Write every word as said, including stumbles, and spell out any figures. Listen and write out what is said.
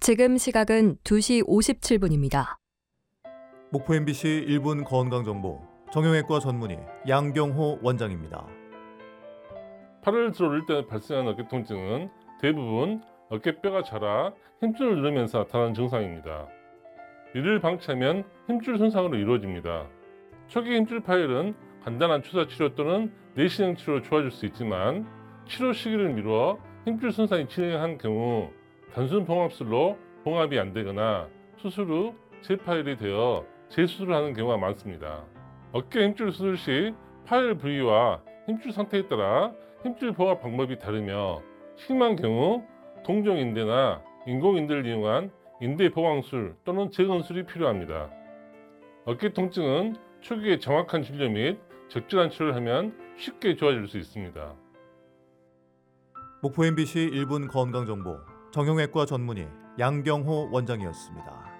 지금 시각은 두 시 오십칠 분입니다. 목포 엠비씨 일 분 건강정보 정형외과 전문의 양경호 원장입니다. 팔을 들어 올릴 때 발생하는 어깨 통증은 대부분 어깨뼈가 자라 힘줄을 누르면서 나타나는 증상입니다. 이를 방치하면 힘줄 손상으로 이루어집니다. 초기 힘줄 파열은 간단한 주사 치료 또는 내시경 치료로 좋아질 수 있지만 치료 시기를 미루어 힘줄 손상이 진행한 경우 단순 봉합술로 봉합이 안 되거나 수술 후 재파열이 되어 재수술을 하는 경우가 많습니다. 어깨 힘줄 수술 시 파열 부위와 힘줄 상태에 따라 힘줄 봉합 방법이 다르며 심한 경우 동종인대나 인공인대를 이용한 인대 보강술 또는 재건술이 필요합니다. 어깨 통증은 초기에 정확한 진료 및 적절한 치료를 하면 쉽게 좋아질 수 있습니다. 목포 엠비씨 일 분 건강정보 정형외과 전문의 양경호 원장이었습니다.